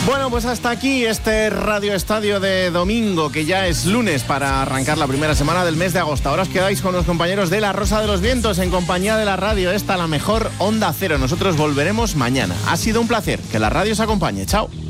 Bueno, pues hasta aquí este Radio Estadio de domingo, que ya es lunes para arrancar la primera semana del mes de agosto. Ahora os quedáis con los compañeros de La Rosa de los Vientos en compañía de la radio, esta la mejor Onda Cero. Nosotros volveremos mañana. Ha sido un placer. Que la radio os acompañe. Chao.